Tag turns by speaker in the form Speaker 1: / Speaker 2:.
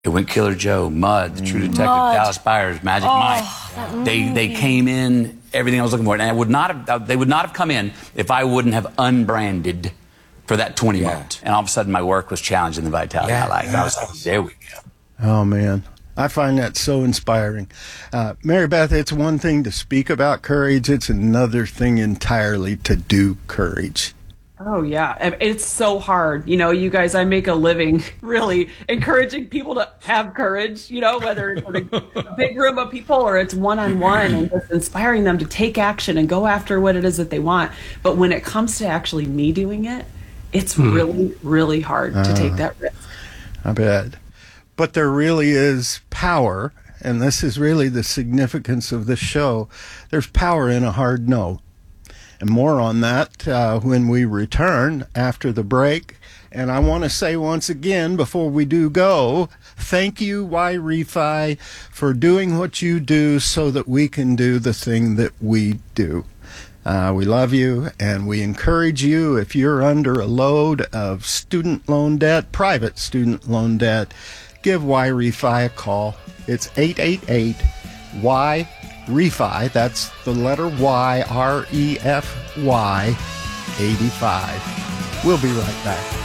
Speaker 1: It went Killer Joe, Mud, The True Detective, Dallas Buyers, Magic Mike. They came in, everything I was looking for. And they would not have come in if I wouldn't have unbranded for that 20 months. And all of a sudden my work was challenged in the vitality of my life. I was like, there we go.
Speaker 2: Oh, man. I find that so inspiring. Mary Beth, it's one thing to speak about courage. It's another thing entirely to do courage.
Speaker 3: Oh, yeah. It's so hard. You know, you guys, I make a living really encouraging people to have courage, you know, whether it's in a big room of people or it's one-on-one, and just inspiring them to take action and go after what it is that they want. But when it comes to actually me doing it, it's really, really hard to take that risk.
Speaker 2: I bet. But there really is power, and this is really the significance of this show. There's power in a hard no. And more on that when we return after the break. And I want to say once again, before we do go, thank you, YRefy, for doing what you do so that we can do the thing that we do. We love you, and we encourage you, if you're under a load of student loan debt, private student loan debt, give YRefy a call. It's 888-Y-REFI. That's the letter Y, REFY, 85. We'll be right back.